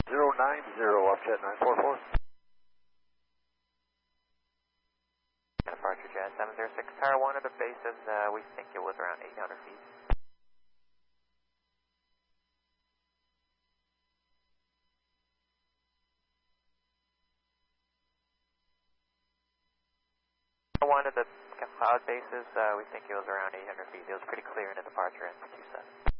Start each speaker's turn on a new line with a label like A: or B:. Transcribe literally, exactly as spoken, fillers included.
A: zero nine zero, Upjet nine four four.
B: Departure Jet seven zero six, Tower one at the bases, uh, we think it was around eight hundred feet. One of the cloud bases, uh, we think it was around eight hundred feet. It was pretty clear in the departure end for two seven.